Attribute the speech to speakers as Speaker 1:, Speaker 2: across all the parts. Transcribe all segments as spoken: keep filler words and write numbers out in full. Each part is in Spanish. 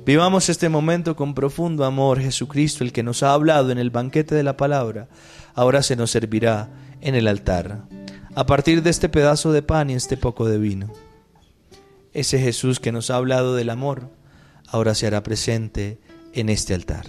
Speaker 1: Vivamos este momento con profundo amor. Jesucristo, el que nos ha hablado en el banquete de la palabra, ahora se nos servirá en el altar, a partir de este pedazo de pan y este poco de vino. Ese Jesús que nos ha hablado del amor, ahora se hará presente en este altar.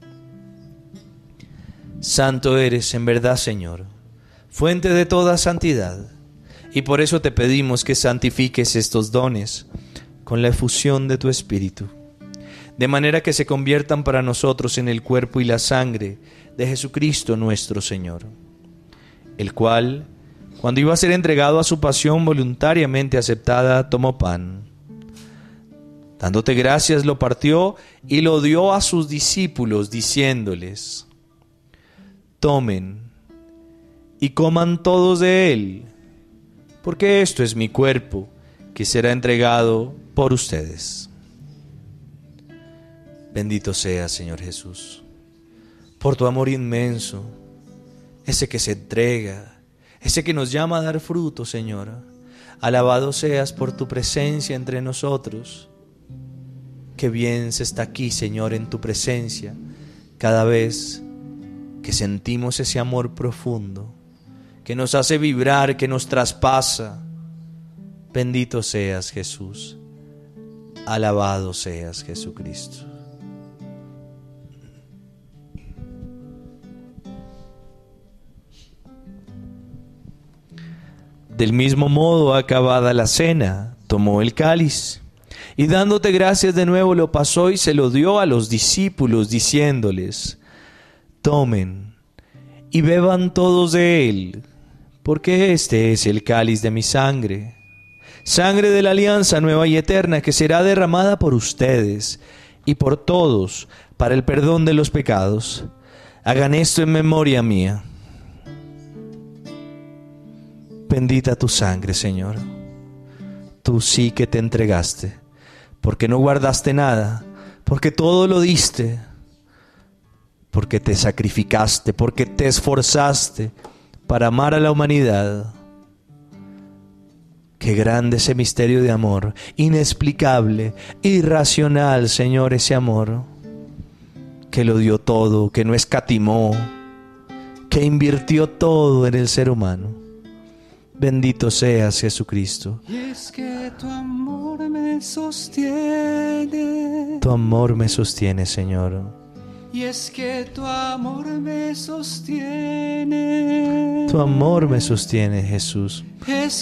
Speaker 1: Santo eres en verdad, Señor, fuente de toda santidad, y por eso te pedimos que santifiques estos dones con la efusión de tu Espíritu, de manera que se conviertan para nosotros en el cuerpo y la sangre de Jesucristo nuestro Señor, el cual, cuando iba a ser entregado a su pasión voluntariamente aceptada, tomó pan. Dándote gracias, lo partió y lo dio a sus discípulos, diciéndoles: tomen y coman todos de él, porque esto es mi cuerpo, que será entregado por ustedes. Bendito seas, Señor Jesús, por tu amor inmenso, ese que se entrega, ese que nos llama a dar fruto, Señor. Alabado seas por tu presencia entre nosotros. Qué bien se está aquí, Señor, en tu presencia, cada vez que sentimos ese amor profundo, que nos hace vibrar, que nos traspasa. Bendito seas, Jesús. Alabado seas, Jesucristo. Del mismo modo, acabada la cena, tomó el cáliz y dándote gracias de nuevo lo pasó y se lo dio a los discípulos, diciéndoles: tomen y beban todos de él, porque este es el cáliz de mi sangre, sangre de la alianza nueva y eterna, que será derramada por ustedes y por todos para el perdón de los pecados. Hagan esto en memoria mía. Bendita tu sangre, Señor. Tú sí que te entregaste, porque no guardaste nada, porque todo lo diste, porque te sacrificaste, porque te esforzaste para amar a la humanidad. Qué grande ese misterio de amor, inexplicable, irracional, Señor, ese amor que lo dio todo, que no escatimó, que invirtió todo en el ser humano. Bendito seas, Jesucristo.
Speaker 2: Y es que tu amor me sostiene.
Speaker 1: Tu amor me sostiene, Señor.
Speaker 2: Y es que tu amor me sostiene.
Speaker 1: Tu amor me sostiene, Jesús.
Speaker 2: Es